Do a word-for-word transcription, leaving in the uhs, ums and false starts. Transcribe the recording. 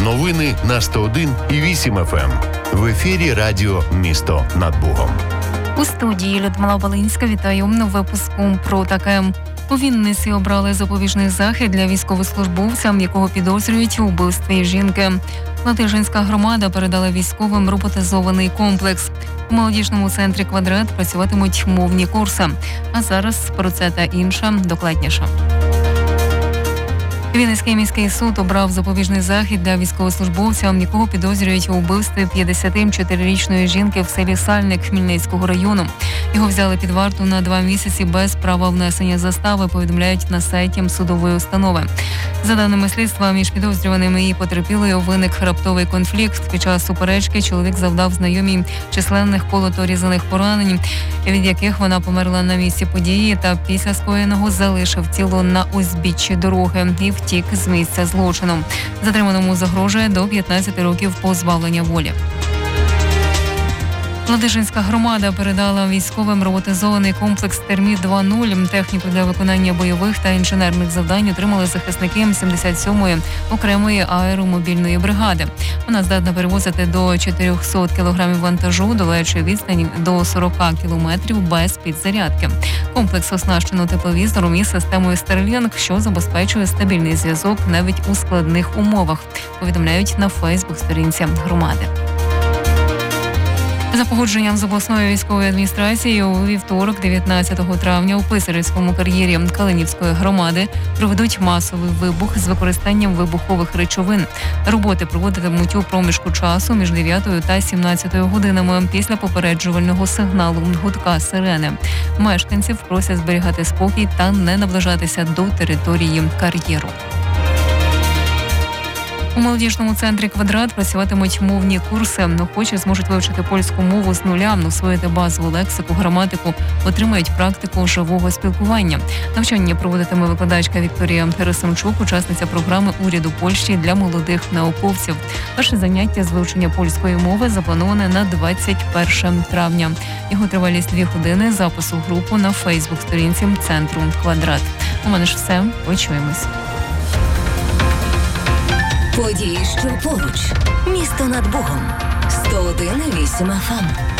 Новини на сто один і вісім еф ем. В ефірі радіо «Місто над Бугом». У студії Людмила Волинська. Вітаю на випуску про таке. У Вінниці обрали запобіжний захід для військовослужбовця, якого підозрюють у вбивстві жінки. Ладижинська громада передала військовим роботизований комплекс. У молодіжному центрі «Квадрат» працюватимуть мовні курси. А зараз про це та інше докладніше. Вінницький міський суд обрав запобіжний захід для військовослужбовця, якого підозрюють у вбивстві п'ятдесятичотирирічної жінки в селі Сальник Хмельницького району. Його взяли під варту на два місяці без права внесення застави, повідомляють на сайті судової установи. За даними слідства, між підозрюваними і потерпілою виник раптовий конфлікт. Під час суперечки чоловік завдав знайомій численних колото-різаних поранень, від яких вона померла на місці події, та після скоєного залишив тіло на узбіччі дороги і втік з місця злочину. Затриманому загрожує до п'ятнадцяти років позбавлення волі. Ладижинська громада передала військовим роботизований комплекс «Терміт два нуль». Техніку для виконання бойових та інженерних завдань отримали захисники сімдесят сьомої окремої аеромобільної бригади. Вона здатна перевозити до чотирьохсот кілограмів вантажу, долаючи відстані до сорок кілометрів без підзарядки. Комплекс оснащено тепловізором і системою Starlink, що забезпечує стабільний зв'язок навіть у складних умовах, повідомляють на Фейсбук-сторінці громади. За погодженням з обласною військовою адміністрацією у вівторок, дев'ятнадцятого травня, у Писарівському кар'єрі Калинівської громади проведуть масовий вибух з використанням вибухових речовин. Роботи проводитимуть у проміжку часу між дев'ятою та сімнадцятою годинами після попереджувального сигналу гудка сирени. Мешканців просять зберігати спокій та не наближатися до території кар'єру. У молодіжному центрі «Квадрат» працюватимуть мовні курси. Охочі зможуть вивчити польську мову з нуля, освоїти базову лексику, граматику, отримають практику живого спілкування. Навчання проводитиме викладачка Вікторія Герасимчук, учасниця програми уряду Польщі для молодих науковців. Перше заняття з вивчення польської мови заплановане на двадцять перше травня. Його тривалість дві години. Запис у групу на Фейсбук-сторінці центру «Квадрат». У мене ж все. Почуємось. Події, що поруч. Місто над Богом. сто один і вісім еф ем.